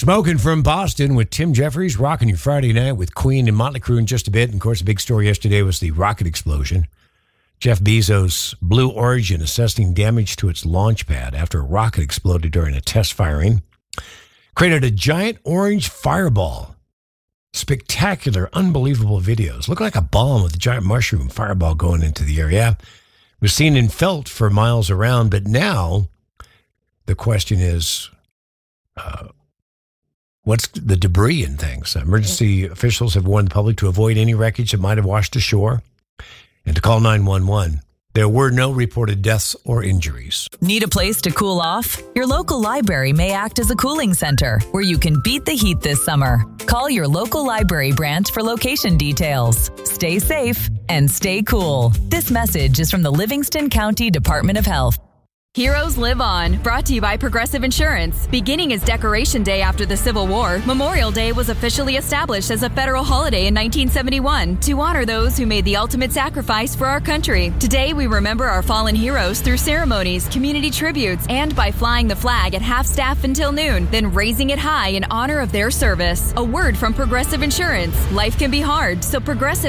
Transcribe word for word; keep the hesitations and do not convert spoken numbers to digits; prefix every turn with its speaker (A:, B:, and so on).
A: Smoking from Boston with Tim Jeffries, rocking your Friday night with Queen and Motley Crue in just a bit. And of course, the big story yesterday was the rocket explosion. Jeff Bezos' Blue Origin assessing damage to its launch pad after a rocket exploded during a test firing. Created a giant orange fireball. Spectacular, unbelievable videos. Looked like a bomb with a giant mushroom fireball going into the area. It was seen and felt for miles around, but now the question is, uh, what's the debris and things? Emergency officials have warned the public to avoid any wreckage that might have washed ashore and to call nine one one. There were no reported deaths or injuries.
B: Need a place to cool off? Your local library may act as a cooling center where you can beat the heat this summer. Call your local library branch for location details. Stay safe and stay cool. This message is from the Livingston County Department of Health.
C: Heroes Live On, brought to you by Progressive Insurance. Beginning as Decoration Day after the Civil War, Memorial Day was officially established as a federal holiday in nineteen seventy-one to honor those who made the ultimate sacrifice for our country. Today, we remember our fallen heroes through ceremonies, community tributes, and by flying the flag at half-staff until noon, then raising it high in honor of their service. A word from Progressive Insurance. Life can be hard, so Progressive